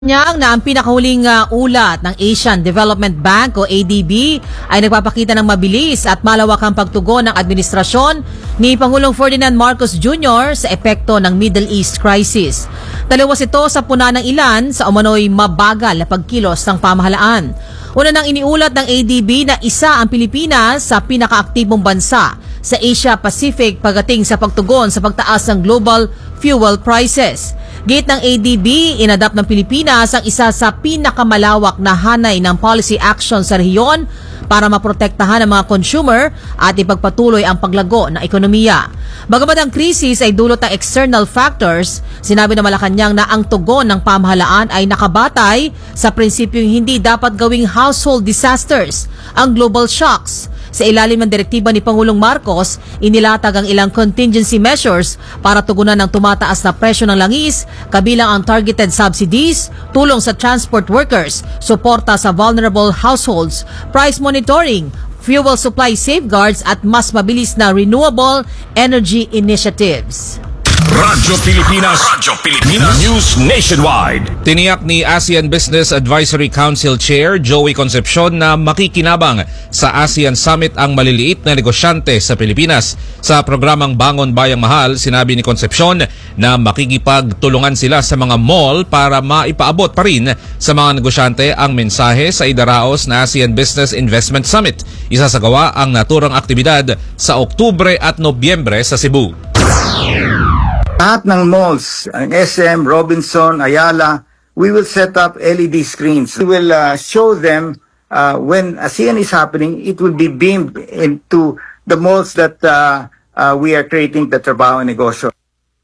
Niyang na ang pinakahuling ulat ng Asian Development Bank o ADB ay nagpapakita ng mabilis at malawakang pagtugon ng administrasyon ni Pangulong Ferdinand Marcos Jr. sa epekto ng Middle East crisis. Taliwas ito sa puna ng ilan sa umano'y mabagal na pagkilos ng pamahalaan. Una nang iniulat ng ADB na isa ang Pilipinas sa pinakaaktibong bansa sa Asia Pacific pagdating sa pagtugon sa pagtaas ng global fuel prices. Gate ng ADB, inadapt ng Pilipinas ang isa sa pinakamalawak na hanay ng policy action sa rehiyon para maprotektahan ang mga consumer at ipagpatuloy ang paglago ng ekonomiya. Bagamat ang krisis ay dulot ng external factors, sinabi ng Malacanang na ang tugon ng pamahalaan ay nakabatay sa prinsipyong hindi dapat gawing household disasters ang global shocks. Sa ilalim ng direktiba ni Pangulong Marcos, inilatag ang ilang contingency measures para tugunan ng tumataas na presyo ng langis, kabilang ang targeted subsidies, tulong sa transport workers, suporta sa vulnerable households, price monitoring, fuel supply safeguards at mas mabilis na renewable energy initiatives. Radyo Pilipinas, News Nationwide. Tiniyak ni ASEAN Business Advisory Council Chair Joey Concepcion na makikinabang sa ASEAN Summit ang maliliit na negosyante sa Pilipinas. Sa programang Bangon Bayang Mahal, sinabi ni Concepcion na makikipagtulungan sila sa mga mall para maipaabot pa rin sa mga negosyante ang mensahe sa idaraos na ASEAN Business Investment Summit. Isasagawa ang naturang aktibidad sa Oktubre at Nobyembre sa Cebu. Lahat ng malls, ang SM, Robinson, Ayala, we will set up LED screens. We will show them when ASEAN is happening, it will be beamed into the malls that we are creating the Trabaho Negosyo.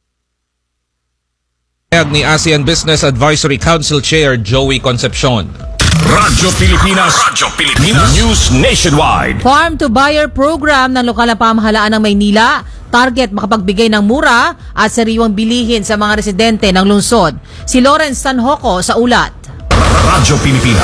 Ni ASEAN Business Advisory Council Chair Joey Concepcion. Radyo Pilipinas, News Nationwide. Farm to Buyer program ng lokal na pamahalaan ng Maynila, target makapagbigay ng mura at sariwang bilihin sa mga residente ng lungsod. Si Lawrence Sanhoco sa ulat. Radyo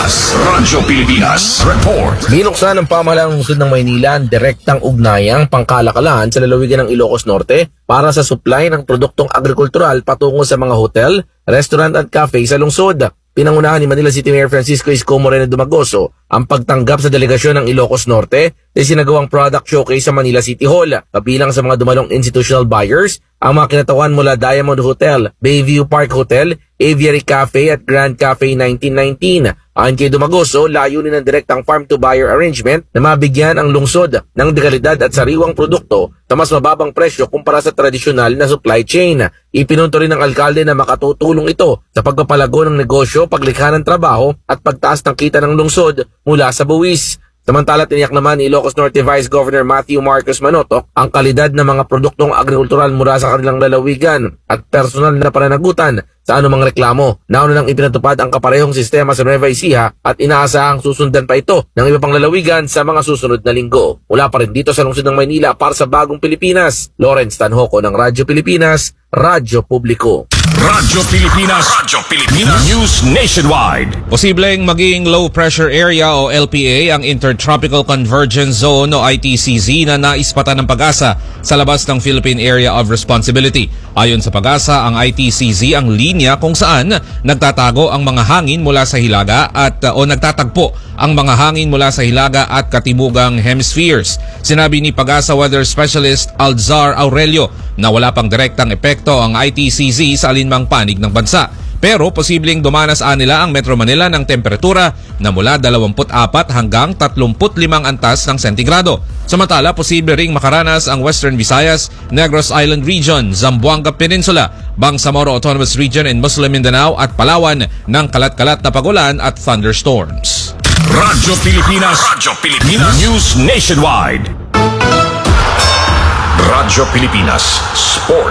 Pilipinas, report. Binuksan ng pamahalaang lungsod ng Maynila ang direktang ugnayang pangkalakalan sa lalawigan ng Ilocos Norte para sa supply ng produktong agrikultural patungo sa mga hotel, restaurant at cafe sa lungsod. Pinangunahan ni Manila City Mayor Francisco Isko Moreno Dumagoso ang pagtanggap sa delegasyon ng Ilocos Norte sa sinagawang product showcase sa Manila City Hall. Kabilang sa mga dumalong institutional buyers, ang mga kinatawan mula Diamond Hotel, Bayview Park Hotel, Aviary Cafe at Grand Cafe 1919. Ayon kay Dumagoso, layunin ng direktang farm-to-buyer arrangement na mabigyan ang lungsod ng dekalidad at sariwang produkto sa mas mababang presyo kumpara sa tradisyonal na supply chain. Ipinunto rin ng alkalde na makatutulong ito sa pagpapalago ng negosyo, paglikha ng trabaho at pagtaas ng kita ng lungsod mula sa buwis. Samantala, tiniyak naman ni Ilocos Norte Vice Governor Matthew Marcos Manotoc ang kalidad ng mga produktong agrikultural mula sa kanilang lalawigan at personal na pananagutan sa anumang reklamo. Nauna nang ipinatupad ang kaparehong sistema sa Nueva Ecija at inaasahang susundan pa ito ng iba pang lalawigan sa mga susunod na linggo. Mula pa rin dito sa lungsod ng Maynila para sa Bagong Pilipinas, Lawrence Tanhoco ng Radyo Pilipinas, Radyo Publiko. Radyo Pilipinas, News Nationwide. Posibleng maging low pressure area o LPA ang Intertropical Convergence Zone o ITCZ na naispatan ng Pag-asa sa labas ng Philippine Area of Responsibility. Ayon sa Pag-asa, ang ITCZ ang linya kung saan nagtatago ang mga hangin mula sa hilaga o nagtatagpo ang mga hangin mula sa hilaga at katimugang hemispheres. Sinabi ni Pag-asa Weather Specialist Alzar Aurelio na wala pang direktang epekto ang ITCZ sa alinmang panig ng bansa. Pero posibleng dumanas nila ang Metro Manila ng temperatura na mula 24 hanggang 35 antas ng sentigrado. Samantala, posible ring makaranas ang Western Visayas, Negros Island Region, Zamboanga Peninsula, Bangsamoro Autonomous Region in Muslim Mindanao at Palawan ng kalat-kalat na pagulan at thunderstorms. Radyo Pilipinas, News Nationwide. Radyo Pilipinas, Sport.